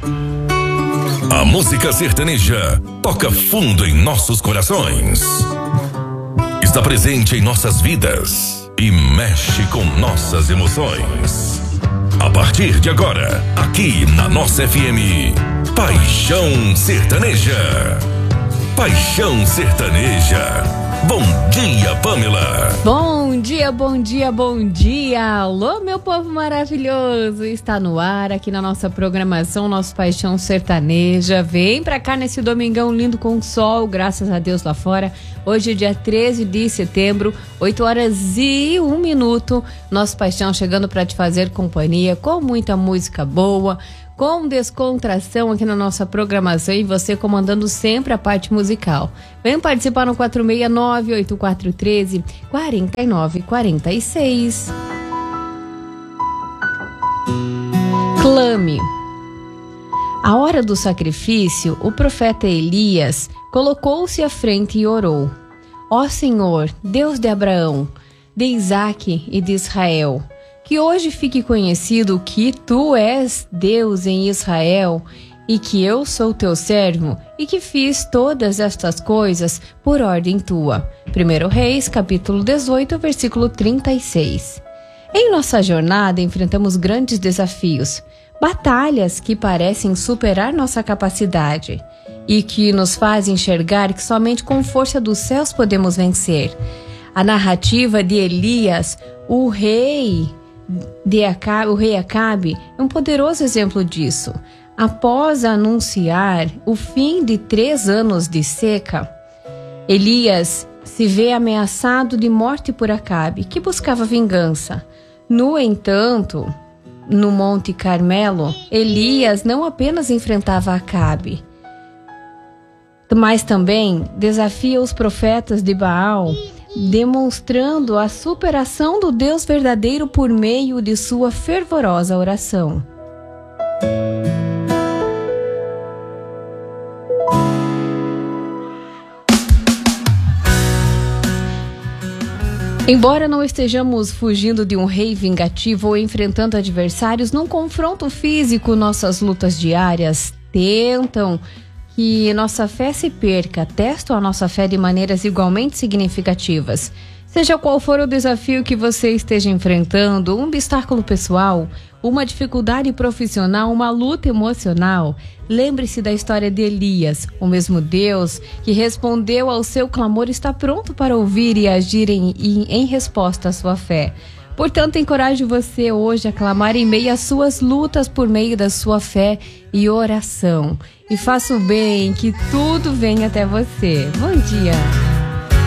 A música sertaneja toca fundo em nossos corações. Está presente em nossas vidas e mexe com nossas emoções. A partir de agora, aqui na nossa FM, Paixão Sertaneja. Paixão Sertaneja. Bom dia, Pamela. Bom dia, bom dia, bom dia. Alô, meu povo maravilhoso. Está no ar aqui na nossa programação, nosso Paixão Sertaneja. Vem pra cá nesse domingão lindo com sol, graças a Deus lá fora. Hoje é dia 13 de setembro, 8h01. Nosso Paixão chegando pra te fazer companhia com muita música boa, com descontração aqui na nossa programação e você comandando sempre a parte musical. Vem participar no 469-8413-4946. Clame. À hora do sacrifício, o profeta Elias colocou-se à frente e orou: Ó Senhor, Deus de Abraão, de Isaque e de Israel, que hoje fique conhecido que Tu és Deus em Israel e que eu sou Teu servo e que fiz todas estas coisas por ordem Tua. 1 Reis, capítulo 18, versículo 36. Em nossa jornada enfrentamos grandes desafios, batalhas que parecem superar nossa capacidade e que nos fazem enxergar que somente com força dos céus podemos vencer. A narrativa de Elias, o rei Acabe, é um poderoso exemplo disso. Após anunciar o fim de 3 anos de seca, Elias se vê ameaçado de morte por Acabe, que buscava vingança. No entanto, no Monte Carmelo, Elias não apenas enfrentava Acabe, mas também desafia os profetas de Baal, demonstrando a superação do Deus verdadeiro por meio de sua fervorosa oração. Embora não estejamos fugindo de um rei vingativo ou enfrentando adversários num confronto físico, nossas lutas diárias tentam que nossa fé se perca, testam a nossa fé de maneiras igualmente significativas. Seja qual for o desafio que você esteja enfrentando, um obstáculo pessoal, uma dificuldade profissional, uma luta emocional, lembre-se da história de Elias. O mesmo Deus que respondeu ao seu clamor está pronto para ouvir e agir em resposta à sua fé. Portanto, encorajo você hoje a clamar em meio às suas lutas por meio da sua fé e oração. E faça o bem, que tudo venha até você. Bom dia!